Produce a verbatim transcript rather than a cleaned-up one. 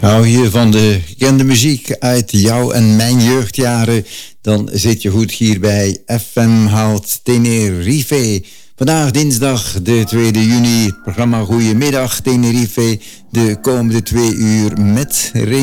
Hou je van de gekende muziek uit jouw en mijn jeugdjaren, dan zit je goed hier bij F M Hout Tenerife. Vandaag dinsdag de tweede juni, het programma Goedemiddag Tenerife, de komende twee uur met Remy.